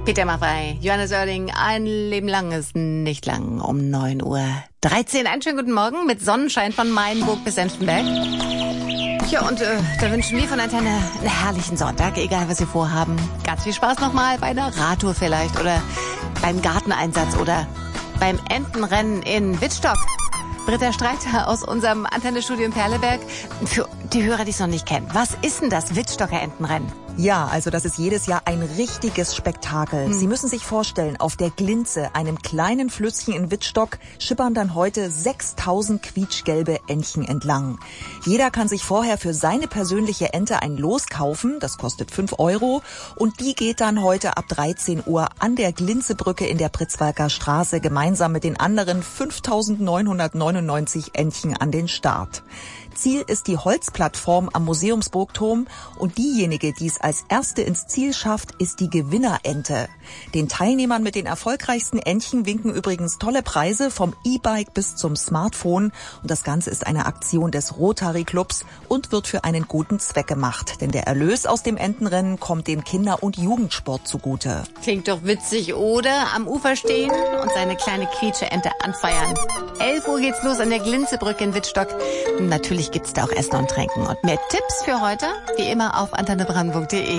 Peter Maffay, Johannes Oerding, ein Leben lang ist nicht lang, um 9:13 Uhr. Einen schönen guten Morgen mit Sonnenschein von Mainburg bis Senftenberg. Ja, und da wünschen wir von Antenne einen herrlichen Sonntag, egal was Sie vorhaben. Ganz viel Spaß nochmal bei einer Radtour vielleicht oder beim Garteneinsatz oder beim Entenrennen in Wittstock. Britta Streiter aus unserem Antenne-Studio in Perleberg. Für die Hörer, die es noch nicht kennen, was ist denn das Wittstocker Entenrennen? Ja, also das ist jedes Jahr ein richtiges Spektakel. Sie müssen sich vorstellen, auf der Glinze, einem kleinen Flüsschen in Wittstock, schippern dann heute 6000 quietschgelbe Entchen entlang. Jeder kann sich vorher für seine persönliche Ente ein Los kaufen, das kostet 5 € und die geht dann heute ab 13 Uhr an der Glinzebrücke in der Pritzwalker Straße gemeinsam mit den anderen 5999 Entchen an den Start. Ziel ist die Holzplattform am Museumsburgturm und diejenige, die es als erste ins Ziel schafft, ist die Gewinnerente. Den Teilnehmern mit den erfolgreichsten Entchen winken übrigens tolle Preise vom E-Bike bis zum Smartphone und das Ganze ist eine Aktion des Rotary Clubs und wird für einen guten Zweck gemacht, denn der Erlös aus dem Entenrennen kommt dem Kinder- und Jugendsport zugute. Klingt doch witzig, oder? Am Ufer stehen und seine kleine Quietscheente anfeiern. 11 Uhr geht's los an der Glinzebrücke in Wittstock. Natürlich gibt's da auch Essen und Trinken. Und mehr Tipps für heute, wie immer auf antennebrandenburg.de.